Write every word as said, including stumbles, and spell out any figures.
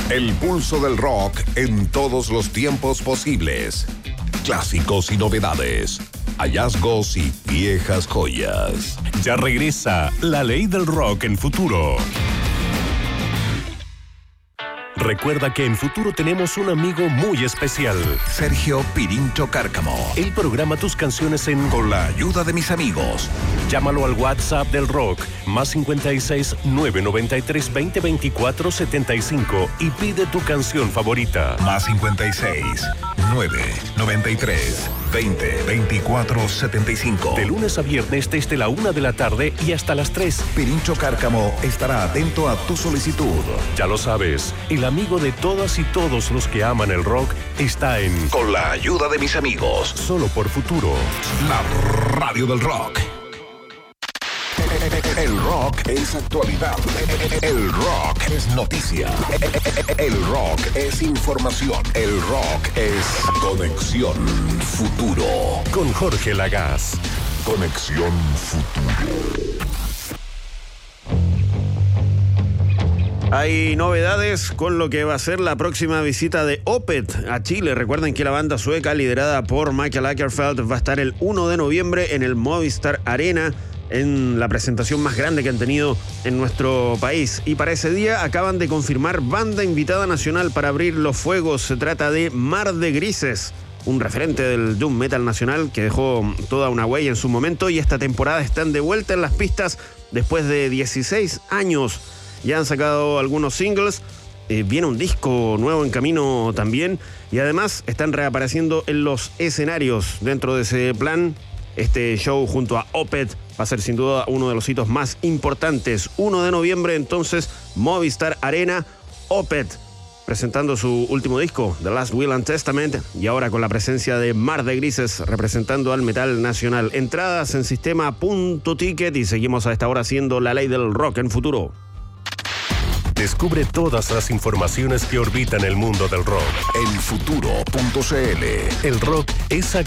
El pulso del rock en todos los tiempos posibles. Clásicos y novedades. Hallazgos y viejas joyas. Ya regresa La Ley del Rock en Futuro. Recuerda que en Futuro tenemos un amigo muy especial. Sergio Pirincho Cárcamo. Él programa tus canciones en Con la ayuda de mis amigos. Llámalo al WhatsApp del rock, más cincuenta y seis, nueve noventa y tres, veinte, veinticuatro, setenta y cinco y pide tu canción favorita. Más cincuenta y seis, nueve noventa y tres, veinte, veinticuatro, setenta y cinco. De lunes a viernes desde la una de la tarde y hasta las tres. Pirincho Cárcamo estará atento a tu solicitud. Ya lo sabes, el amigo de todas y todos los que aman el rock está en Con la ayuda de mis amigos. Solo por Futuro. La radio del rock. El rock es actualidad. El rock es noticia. El rock es información. El rock es Conexión Futuro. Con Jorge Lagaz. Conexión Futuro. Hay novedades con lo que va a ser la próxima visita de Opeth a Chile. Recuerden que la banda sueca liderada por Michael Åkerfeldt va a estar el uno de noviembre en el Movistar Arena, en la presentación más grande que han tenido en nuestro país. Y para ese día acaban de confirmar banda invitada nacional para abrir los fuegos. Se trata de Mar de Grises, un referente del doom metal nacional que dejó toda una huella en su momento, y esta temporada están de vuelta en las pistas después de dieciséis años. Ya han sacado algunos singles, eh, viene un disco nuevo en camino también, y además están reapareciendo en los escenarios. Dentro de ese plan, este show junto a Opeth va a ser sin duda uno de los hitos más importantes. uno de noviembre entonces, Movistar Arena, Opeth presentando su último disco, The Last Will and Testament, y ahora con la presencia de Mar de Grises representando al metal nacional. Entradas en sistema punto ticket, y seguimos a esta hora haciendo La Ley del Rock en Futuro. Descubre todas las informaciones que orbitan el mundo del rock. El futuro punto c l. El rock es